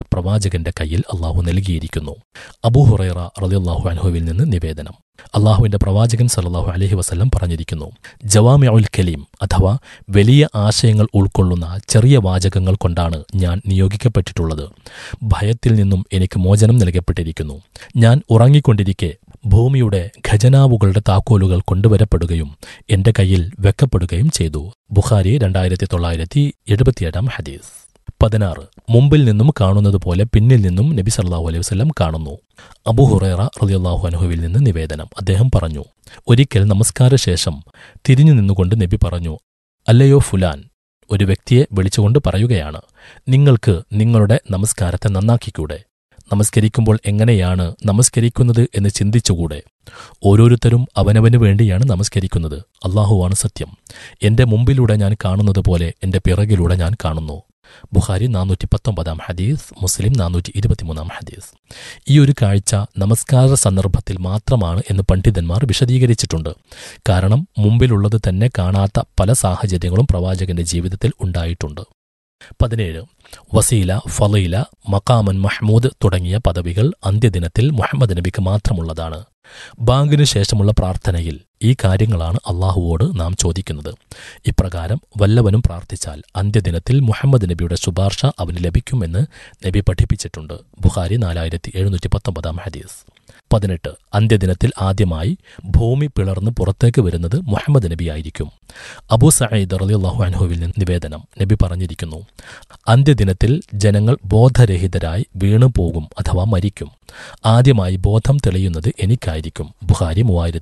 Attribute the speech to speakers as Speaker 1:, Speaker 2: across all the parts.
Speaker 1: പ്രവാചകന്റെ കയ്യിൽ അള്ളാഹു നൽകിയിരിക്കുന്നു. അബൂ ഹുറൈറ റളിയല്ലാഹു അൻഹുവിൽ നിന്ന് നിവേദനം. അള്ളാഹുവിന്റെ പ്രവാചകൻ സല്ലല്ലാഹു അലൈഹി വസല്ലം പറഞ്ഞിരിക്കുന്നു, ജവാമിഉൽ കലീം അഥവാ വലിയ ആശയങ്ങൾ ഉൾക്കൊള്ളുന്ന ചെറിയ വാചകങ്ങൾ കൊണ്ടാണ് ഞാൻ നിയോഗിക്കപ്പെട്ടിട്ടുള്ളത്. ഭയത്തിൽ നിന്നും എനിക്ക് മോചനം നൽകപ്പെട്ടിരിക്കുന്നു. ഞാൻ ഉറങ്ങിക്കൊണ്ടിരിക്കെ ഭൂമിയുടെ ഖജനാവുകളുടെ താക്കോലുകൾ കൊണ്ടുവരപ്പെടുകയും എന്റെ കയ്യിൽ വെക്കപ്പെടുകയും ചെയ്തു. ബുഖാരി 2977 ഹദീസ്. 16. മുമ്പിൽ നിന്നും കാണുന്നതുപോലെ പിന്നിൽ നിന്നും നബി സല്ലല്ലാഹു അലൈഹി വസല്ലം കാണുന്നു. അബൂ ഹുറൈറ റളിയല്ലാഹു അൻഹുവിൽ നിന്ന് നിവേദനം. അദ്ദേഹം പറഞ്ഞു, ഒരിക്കൽ നമസ്കാരശേഷം തിരിഞ്ഞു നിന്നുകൊണ്ട് നബി പറഞ്ഞു, അല്ലയോ ഫുലാൻ, ഒരു വ്യക്തിയെ വിളിച്ചുകൊണ്ട് പറയുകയാണ്, നിങ്ങൾക്ക് നിങ്ങളുടെ നമസ്കാരത്തെ നന്നാക്കിക്കൂടെ? നമസ്കരിക്കുമ്പോൾ എങ്ങനെയാണ് നമസ്കരിക്കുന്നത് എന്ന് ചിന്തിച്ചുകൂടെ? ഓരോരുത്തരും അവനവന് വേണ്ടിയാണ് നമസ്കരിക്കുന്നത്. അള്ളാഹുവാണ് സത്യം. എന്റെ മുമ്പിലൂടെ ഞാൻ കാണുന്നത് പോലെ എന്റെ പിറകിലൂടെ ഞാൻ കാണുന്നു. ബുഖാരി 419 ഹദീസ്, മുസ്ലിം 423 ഹദീസ്. ഈ ഒരു കാഴ്ച നമസ്കാര സന്ദർഭത്തിൽ മാത്രമാണ് എന്ന് പണ്ഡിതന്മാർ വിശദീകരിച്ചിട്ടുണ്ട്. കാരണം മുമ്പിലുള്ളത് തന്നെ കാണാത്ത പല സാഹചര്യങ്ങളും പ്രവാചകന്റെ ജീവിതത്തിൽ ഉണ്ടായിട്ടുണ്ട്. 17. വസീല, ഫളീല, മഖാമൻ മഹ്മൂദ് തുടങ്ങിയ പദവികൾ അന്ത്യദിനത്തിൽ മുഹമ്മദ് നബിക്ക് മാത്രമുള്ളതാണ്. ബാങ്കിനു ശേഷമുള്ള പ്രാർത്ഥനയിൽ ഈ കാര്യങ്ങളാണ് അള്ളാഹുവോട് നാം ചോദിക്കുന്നത്. ഇപ്രകാരം വല്ലവനും പ്രാർത്ഥിച്ചാൽ അന്ത്യദിനത്തിൽ മുഹമ്മദ് നബിയുടെ ശുപാർശ അവന് ലഭിക്കുമെന്ന് നബി പഠിപ്പിച്ചിട്ടുണ്ട്. ബുഖാരി 4719 ഹദീസ്. 18. അന്ത്യദിനത്തിൽ ആദ്യമായി ഭൂമി പിളർന്ന് പുറത്തേക്ക് വരുന്നത് മുഹമ്മദ് നബിയായിരിക്കും. അബൂ സഈദ് റളിയല്ലാഹു അൻഹുവിൽ നിന്ന് നിവേദനം. നബി പറഞ്ഞിരിക്കുന്നു, അന്ത്യദിനത്തിൽ ജനങ്ങൾ ബോധരഹിതരായി വീണുപോകും അഥവാ മരിക്കും. ആദ്യമായി ബോധം തെളിയുന്നത് എനിക്കായിരിക്കും. ബുഖാരി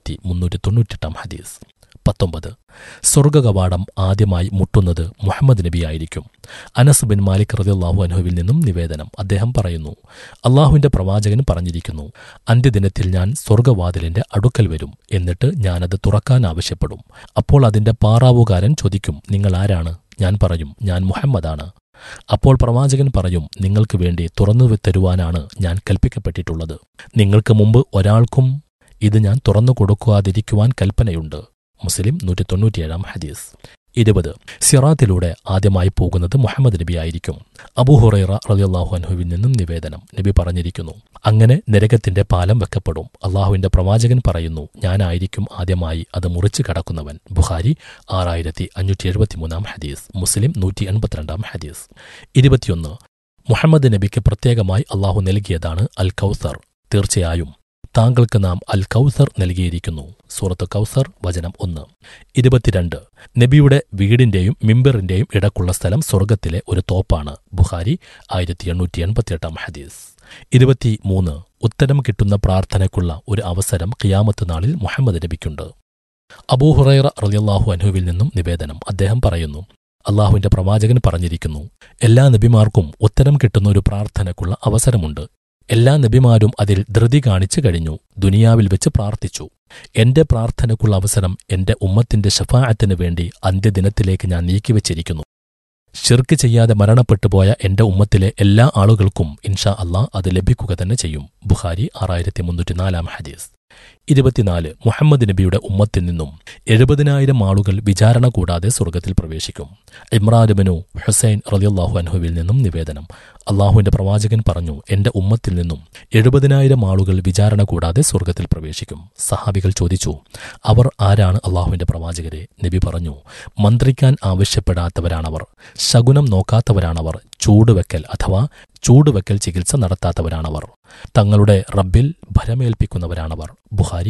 Speaker 1: 3398 ഹദീസ്. 19. സ്വർഗകവാടം ആദ്യമായി മുട്ടുന്നത് മുഹമ്മദ് നബിയായിരിക്കും. അനസ് ബിൻ മാലിക് റളിയല്ലാഹു അൻഹുവിൽ നിന്നും നിവേദനം. അദ്ദേഹം പറയുന്നു, അള്ളാഹുവിന്റെ പ്രവാചകൻ പറഞ്ഞിരിക്കുന്നു, അന്ത്യദിനത്തിൽ ഞാൻ സ്വർഗവാതിലിന്റെ അടുക്കൽ വരും. എന്നിട്ട് ഞാനത് തുറക്കാൻ ആവശ്യപ്പെടും. അപ്പോൾ അതിന്റെ പാറാവുകാരൻ ചോദിക്കും, നിങ്ങൾ ആരാണ്? ഞാൻ പറയും, ഞാൻ മുഹമ്മദാണ്. അപ്പോൾ പ്രവാചകൻ പറയും, നിങ്ങൾക്ക് വേണ്ടി തുറന്നു തരുവാനാണ് ഞാൻ കൽപ്പിക്കപ്പെട്ടിട്ടുള്ളത്. നിങ്ങൾക്ക് മുമ്പ് ഒരാൾക്കും ഇത് ഞാൻ തുറന്നു കൊടുക്കാതിരിക്കുവാൻ കൽപ്പനയുണ്ട്. മുസ്ലിം 197 ഹദീസ്. 20. സിറാത്തിലൂടെ ആദ്യമായി പോകുന്നത് മുഹമ്മദ് നബിയായിരിക്കും. അബൂ ഹുറൈറ റളിയല്ലാഹു അൻഹുവിൽ നിന്നും നിവേദനം. നബി പറഞ്ഞിരിക്കുന്നു, അങ്ങനെ നരകത്തിന്റെ പാലം വെക്കപ്പെടും. അള്ളാഹുവിന്റെ പ്രവാചകൻ പറയുന്നു, ഞാനായിരിക്കും ആദ്യമായി അത് മുറിച്ചു കടക്കുന്നവൻ. ബുഖാരി 6573 ഹദീസ്, മുസ്ലിം 182 ഹദീസ്. 21. മുഹമ്മദ് നബിക്ക് പ്രത്യേകമായി അള്ളാഹു നൽകിയതാണ് അൽ കൗസർ. തീർച്ചയായും താങ്കൾക്ക് നാം അൽ കൗസർ നൽകിയിരിക്കുന്നു. സൂറത്ത് കൗസർ വചനം 1. 22. നബിയുടെ വീടിന്റെയും മിമ്പറിന്റെയും ഇടക്കുള്ള സ്ഥലം സ്വർഗത്തിലെ ഒരു തോപ്പാണ്. ബുഖാരി 1888 ഹദീസ്. 23. ഉത്തരം കിട്ടുന്ന പ്രാർത്ഥനയ്ക്കുള്ള ഒരു അവസരം ഖിയാമത്ത് നാളിൽ മുഹമ്മദ് നബിക്കുണ്ട്. അബൂ ഹുറൈറ റളിയല്ലാഹു അൻഹുവിൽ നിന്നും നിവേദനം. അദ്ദേഹം പറയുന്നു, അള്ളാഹുവിന്റെ പ്രവാചകൻ പറഞ്ഞിരിക്കുന്നു, എല്ലാ നബിമാർക്കും ഉത്തരം കിട്ടുന്ന ഒരു പ്രാർത്ഥനയ്ക്കുള്ള അവസരമുണ്ട്. എല്ലാ നബിമാരും അതിൽ ധൃതി കാണിച്ചു കഴിഞ്ഞു. ദുനിയാവിൽ വെച്ച് പ്രാർത്ഥിച്ചു. എന്റെ പ്രാർത്ഥനയ്ക്കുള്ള അവസരം എന്റെ ഉമ്മത്തിന്റെ ശഫാഅത്തിന് വേണ്ടി അന്ത്യദിനത്തിലേക്ക് ഞാൻ നീക്കിവച്ചിരിക്കുന്നു. ശിർക്ക് ചെയ്യാതെ മരണപ്പെട്ടുപോയ എന്റെ ഉമ്മത്തിലെ എല്ലാ ആളുകൾക്കും ഇൻഷാ അള്ളാഹ് അത് ലഭിക്കുക തന്നെ ചെയ്യും. ബുഖാരി 6304 ഹദീസ്. 24. മുഹമ്മദ് നബിയുടെ ഉമ്മത്തിൽ നിന്നും 70,000 ആളുകൾ വിചാരണ കൂടാതെ സ്വർഗത്തിൽ പ്രവേശിക്കും. ഇമ്രാൻ ഇബ്നു ഹുസൈൻ റളിയല്ലാഹു അൻഹുവിൽ നിന്നും നിവേദനം. അള്ളാഹുവിന്റെ പ്രവാചകൻ പറഞ്ഞു, എന്റെ ഉമ്മത്തിൽ നിന്നും 70,000 ആളുകൾ വിചാരണ കൂടാതെ സ്വർഗത്തിൽ പ്രവേശിക്കും. സഹാബികൾ ചോദിച്ചു, അവർ ആരാണ് അള്ളാഹുവിന്റെ പ്രവാചകരെ? നബി പറഞ്ഞു, മന്ത്രിക്കാൻ ആവശ്യപ്പെടാത്തവരാണവർ, ശകുനം നോക്കാത്തവരാണവർ, ചൂടുവെക്കൽ ചികിത്സ നടത്താത്തവരാണവർ, തങ്ങളുടെ റബ്ബിൽ ഭരമേൽപ്പിക്കുന്നവരാണവർ. ബുഖാരി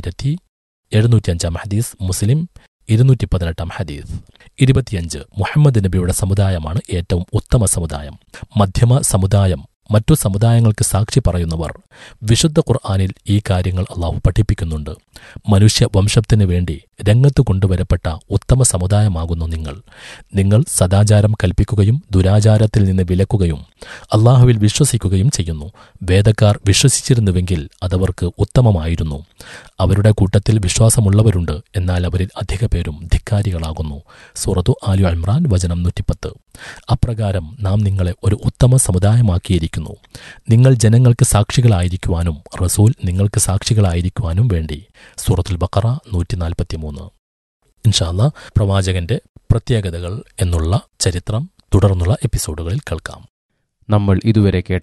Speaker 1: 5705 ഹദീസ്, മുസ്ലിം 218 ഹദീസ്. 25. മുഹമ്മദ് നബിയുടെ സമുദായമാണ് ഏറ്റവും ഉത്തമ സമുദായം. മധ്യമ സമുദായം, മറ്റു സമുദായങ്ങൾക്ക് സാക്ഷി പറയുന്നവർ. വിശുദ്ധ ഖുർആനിൽ ഈ കാര്യങ്ങൾ അള്ളാഹു പഠിപ്പിക്കുന്നുണ്ട്. മനുഷ്യ വംശത്തിനു വേണ്ടി രംഗത്ത് കൊണ്ടുവരപ്പെട്ട ഉത്തമ സമുദായമാകുന്നു നിങ്ങൾ സദാചാരം കൽപ്പിക്കുകയും ദുരാചാരത്തിൽ നിന്ന് വിലക്കുകയും അള്ളാഹുവിൽ വിശ്വസിക്കുകയും ചെയ്യുന്നു. വേദക്കാർ വിശ്വസിച്ചിരുന്നുവെങ്കിൽ അതവർക്ക് ഉത്തമമായിരുന്നു. അവരുടെ കൂട്ടത്തിൽ വിശ്വാസമുള്ളവരുണ്ട്, എന്നാൽ അവരിൽ അധിക പേരും ധിക്കാരികളാകുന്നു. സൂറത്തു ആലു ഇമ്രാൻ വചനം 110. അപ്രകാരം നാം നിങ്ങളെ ഒരു ഉത്തമ സമുദായമാക്കിയിരിക്കുന്നു, നിങ്ങൾ ജനങ്ങൾക്ക് സാക്ഷികളായിരിക്കുവാനും റസൂൽ നിങ്ങൾക്ക് സാക്ഷികളായിരിക്കുവാനും വേണ്ടി. സൂറത്തുൽ ബഖറ 143. ഇൻഷാ അല്ലാഹ് പ്രവാചകന്റെ പ്രത്യേകതകൾ എന്നുള്ള ചരിത്രം തുടർന്നുള്ള എപ്പിസോഡുകളിൽ കേൾക്കാം.
Speaker 2: നമ്മൾ ഇതുവരെ കേട്ട